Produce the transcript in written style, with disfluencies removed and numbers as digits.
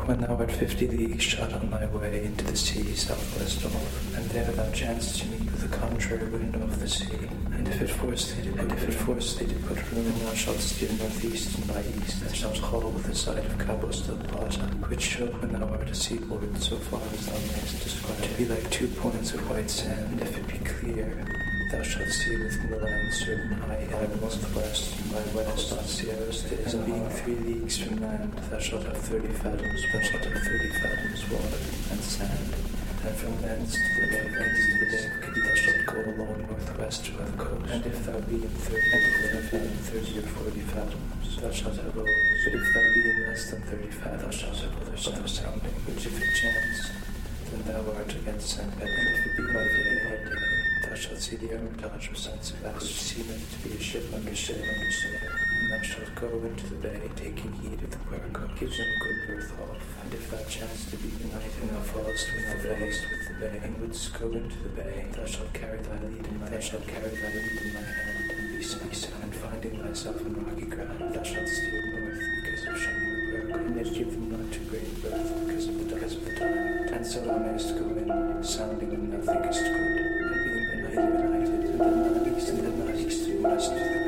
when thou art 50 leagues shot on thy way into the sea southwest of, and there thou chancest to meet with a contrary wind off the sea, and if it force thee to put room, thou shalt steer northeast and by east, and shalt haul with the side of Cabos del Plata, which shall, when thou art a seaboard, so far as thou mayest describe, to be like 2 points of white sand. If it be clear, thou shalt see within the land certain high hill northwest and by west on Sierras de, and being 3 leagues from land, thou shalt have 30 fathoms water and sand. And from thence to the lake, thou shalt go along northwest to the coast. And if thou be in 30 or 40 fathoms, thou shalt have roads. But if thou be in less than 30 fathoms, thou shalt have other sounding, which if it chance, then thou art against St. Pedro. And if it be by day, thou shalt see the Hermitage of St. Sebastian, which seemeth to be a ship under sail. And thou shalt go into the bay, taking heed of the Puerco, give them good berth off. And if thou chance to be the night, and thou fallest with the bay, and wouldst go into the bay, thou shalt carry thy lead in thy hand, and be sound. And finding thyself in rocky ground, thou shalt steer north, because of shunning the Puerco, and yet give them not too great berth, because of the tide. And so thou mayest go in, sounding when thou thinkest good, and being benighted, and then not east and west,